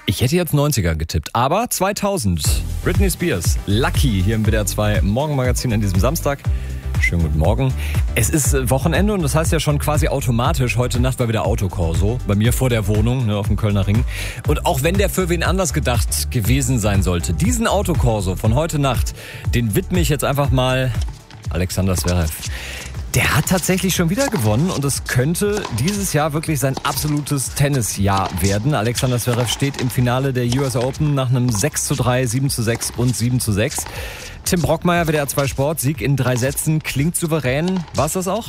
Ich hätte jetzt 90er getippt, aber 2000. Britney Spears, Lucky hier im WDR 2 Morgenmagazin an diesem Samstag. Schönen guten Morgen. Es ist Wochenende und das heißt ja schon quasi automatisch, heute Nacht war wieder Autokorso. Bei mir vor der Wohnung, auf dem Kölner Ring. Und auch wenn der für wen anders gedacht gewesen sein sollte, diesen Autokorso von heute Nacht, den widme ich jetzt einfach mal Alexander Zverev. Der hat tatsächlich schon wieder gewonnen und es könnte dieses Jahr wirklich sein absolutes Tennisjahr werden. Alexander Zverev steht im Finale der US Open nach einem 6:3, 7:6 und 7:6. Tim Brockmeier, WDR 2 Sport, Sieg in 3 Sätzen, klingt souverän. War es das auch?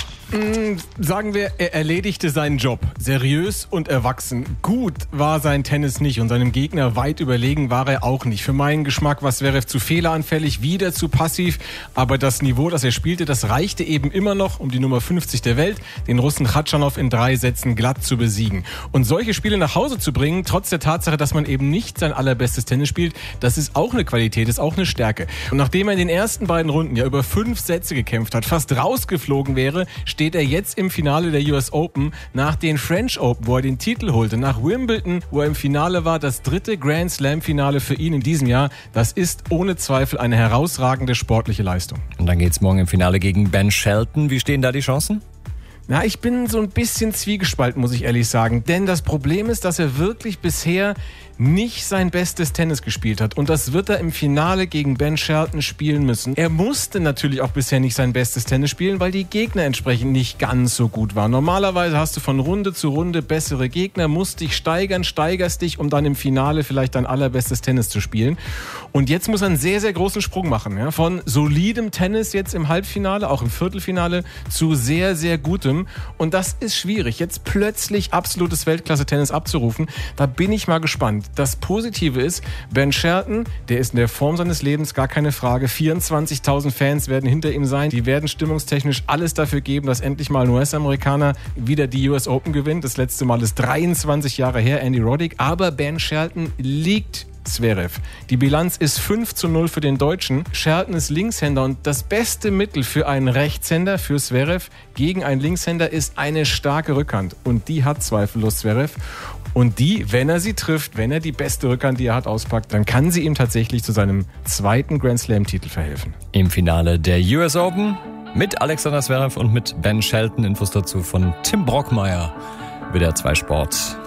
Sagen wir, er erledigte seinen Job. Seriös und erwachsen. Gut war sein Tennis nicht und seinem Gegner weit überlegen war er auch nicht. Für meinen Geschmack war Zverev zu fehleranfällig, wieder zu passiv. Aber das Niveau, das er spielte, das reichte eben immer noch, um die Nummer 50 der Welt, den Russen Khachanov in 3 Sätzen glatt zu besiegen. Und solche Spiele nach Hause zu bringen, trotz der Tatsache, dass man eben nicht sein allerbestes Tennis spielt, das ist auch eine Qualität, ist auch eine Stärke. Und nachdem er in den ersten beiden Runden ja über 5 Sätze gekämpft hat, fast rausgeflogen wäre, steht er jetzt im Finale der US Open nach den French Open, wo er den Titel holte, nach Wimbledon, wo er im Finale war, das 3. Grand Slam Finale für ihn in diesem Jahr. Das ist ohne Zweifel eine herausragende sportliche Leistung. Und dann geht's morgen im Finale gegen Ben Shelton. Wie stehen da die Chancen? Na, ich bin so ein bisschen zwiegespalten, muss ich ehrlich sagen. Denn das Problem ist, dass er wirklich bisher nicht sein bestes Tennis gespielt hat. Und das wird er im Finale gegen Ben Shelton spielen müssen. Er musste natürlich auch bisher nicht sein bestes Tennis spielen, weil die Gegner entsprechend nicht ganz so gut waren. Normalerweise hast du von Runde zu Runde bessere Gegner, musst dich steigern, steigerst dich, um dann im Finale vielleicht dein allerbestes Tennis zu spielen. Und jetzt muss er einen sehr, sehr großen Sprung machen. Ja? Von solidem Tennis jetzt im Halbfinale, auch im Viertelfinale, zu sehr, sehr gutem. Und das ist schwierig, jetzt plötzlich absolutes Weltklasse-Tennis abzurufen. Da bin ich mal gespannt. Das Positive ist, Ben Shelton, der ist in der Form seines Lebens, gar keine Frage. 24.000 Fans werden hinter ihm sein. Die werden stimmungstechnisch alles dafür geben, dass endlich mal ein US-Amerikaner wieder die US Open gewinnt. Das letzte Mal ist 23 Jahre her, Andy Roddick. Aber Ben Shelton liegt Zverev. Die Bilanz ist 5:0 für den Deutschen. Shelton ist Linkshänder und das beste Mittel für einen Rechtshänder, für Zverev, gegen einen Linkshänder ist eine starke Rückhand. Und die hat zweifellos Zverev. Und die, wenn er sie trifft, wenn er die beste Rückhand, die er hat, auspackt, dann kann sie ihm tatsächlich zu seinem 2. Grand Slam-Titel verhelfen. Im Finale der US Open mit Alexander Zverev und mit Ben Shelton. Infos dazu von Tim Brockmeier, WDR 2 Sport.